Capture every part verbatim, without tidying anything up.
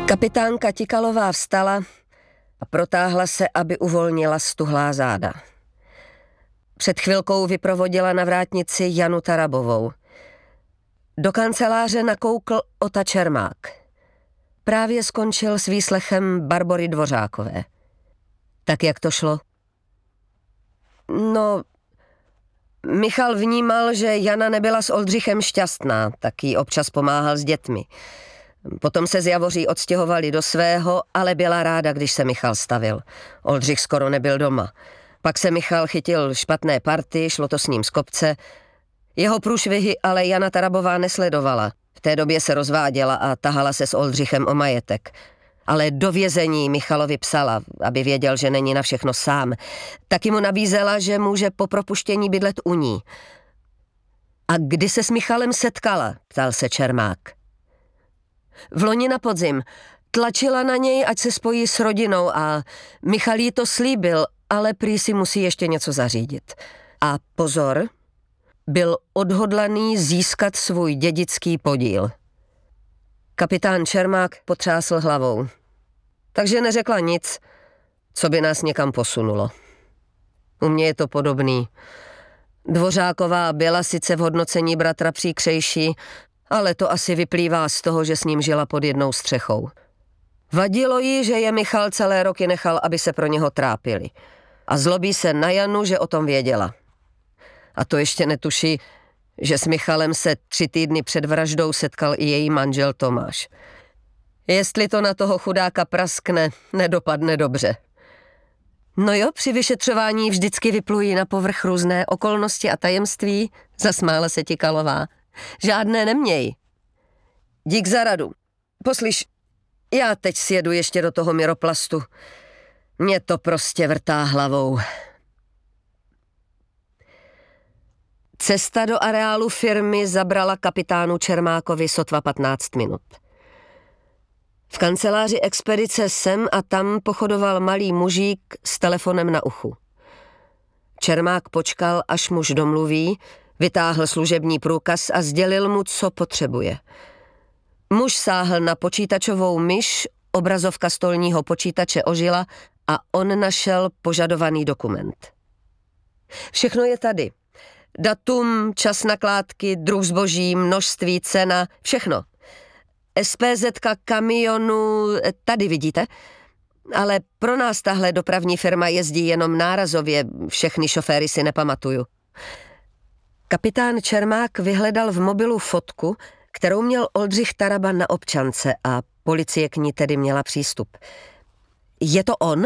Kapitánka Tikalová vstala a protáhla se, aby uvolnila stuhlá záda. Před chvilkou vyprovodila na vrátnici Janu Tarabovou. Do kanceláře nakoukl Ota Čermák. Právě skončil s výslechem Barbory Dvořákové. Tak jak to šlo? No, Michal vnímal, že Jana nebyla s Oldřichem šťastná, tak jí občas pomáhal s dětmi. Potom se z Javoří odstěhovali do svého, ale byla ráda, když se Michal stavil. Oldřich skoro nebyl doma. Pak se Michal chytil špatné party, šlo to s ním z kopce. Jeho průšvihy ale Jana Tarabová nesledovala. V té době se rozváděla a tahala se s Oldřichem o majetek. Ale do vězení Michalovi psala, aby věděl, že není na všechno sám. Taky mu nabízela, že může po propuštění bydlet u ní. A kdy se s Michalem setkala, ptal se Čermák. Vloni na podzim. Tlačila na něj, ať se spojí s rodinou a Michal jí to slíbil, ale prý si musí ještě něco zařídit. A pozor, byl odhodlaný získat svůj dědický podíl. Kapitán Čermák potřásl hlavou. Takže neřekla nic, co by nás někam posunulo. U mě je to podobný. Dvořáková byla sice v hodnocení bratra příkřejší, ale to asi vyplývá z toho, že s ním žila pod jednou střechou. Vadilo jí, že je Michal celé roky nechal, aby se pro něho trápili. A zlobí se na Janu, že o tom věděla. A to ještě netuší, že s Michalem se tři týdny před vraždou setkal i její manžel Tomáš. Jestli to na toho chudáka praskne, nedopadne dobře. No jo, při vyšetřování vždycky vyplují na povrch různé okolnosti a tajemství, zasmála se Tikalová. Žádné neměj. Dík za radu. Poslyš, já teď sjedu ještě do toho Miroplastu. Mě to prostě vrtá hlavou. Cesta do areálu firmy zabrala kapitánu Čermákovi sotva patnáct minut. V kanceláři expedice sem a tam pochodoval malý mužík s telefonem na uchu. Čermák počkal, až muž domluví, vytáhl služební průkaz a sdělil mu, co potřebuje. Muž sáhl na počítačovou myš, obrazovka stolního počítače ožila a on našel požadovaný dokument. Všechno je tady. Datum, čas nakládky, druh zboží, množství, cena, všechno. es pé zetka kamionu, tady vidíte? Ale pro nás tahle dopravní firma jezdí jenom nárazově, všechny šoféry si nepamatuju. Kapitán Čermák vyhledal v mobilu fotku, kterou měl Oldřich Taraba na občance a policie k ní tedy měla přístup. Je to on?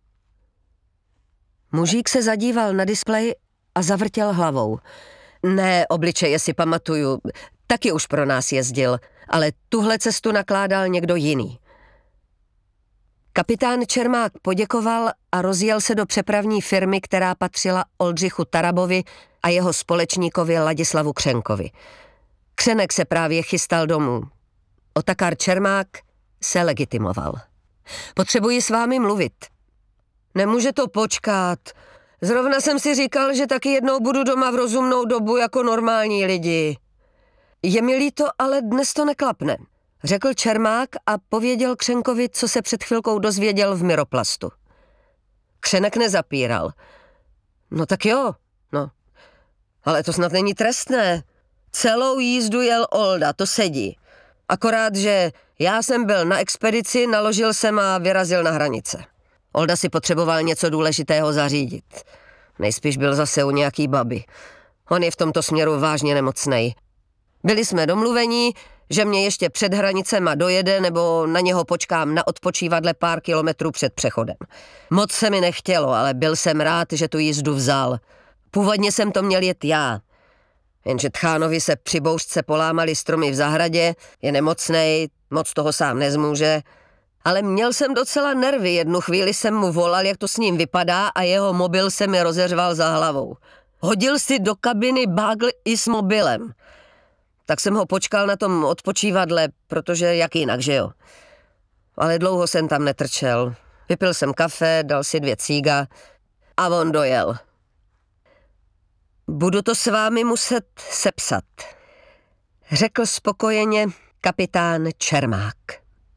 Mužík se zadíval na displej a zavrtěl hlavou. Ne, obličeje si pamatuju, taky už pro nás jezdil, ale tuhle cestu nakládal někdo jiný. Kapitán Čermák poděkoval a rozjel se do přepravní firmy, která patřila Oldřichu Tarabovi a jeho společníkovi Ladislavu Křenkovi. Křenek se právě chystal domů. Otakar Čermák se legitimoval. Potřebuji s vámi mluvit. Nemůže to počkat. Zrovna jsem si říkal, že taky jednou budu doma v rozumnou dobu jako normální lidi. Je mi líto, ale dnes to neklapne, řekl Čermák a pověděl Křenkovi, co se před chvilkou dozvěděl v Miroplastu. Křenek nezapíral. No tak jo, no. Ale to snad není trestné. Celou jízdu jel Olda, to sedí. Akorát, že já jsem byl na expedici, naložil jsem a vyrazil na hranice. Olda si potřeboval něco důležitého zařídit. Nejspíš byl zase u nějaký baby. On je v tomto směru vážně nemocnej. Byli jsme domluvení, že mě ještě před hranicema dojede nebo na něho počkám na odpočívadle pár kilometrů před přechodem. Moc se mi nechtělo, ale byl jsem rád, že tu jízdu vzal. Původně jsem to měl jet já. Jenže Tchánovi se při bouřce polámali stromy v zahradě, je nemocnej, moc toho sám nezmůže. Ale měl jsem docela nervy, jednu chvíli jsem mu volal, jak to s ním vypadá a jeho mobil se mi rozeřval za hlavou. Hodil si do kabiny bágl i s mobilem. Tak jsem ho počkal na tom odpočívadle, protože jak jinak, že jo. Ale dlouho jsem tam netrčel. Vypil jsem kafe, dal si dvě cíga a on dojel. Budu to s vámi muset sepsat, řekl spokojeně kapitán Čermák.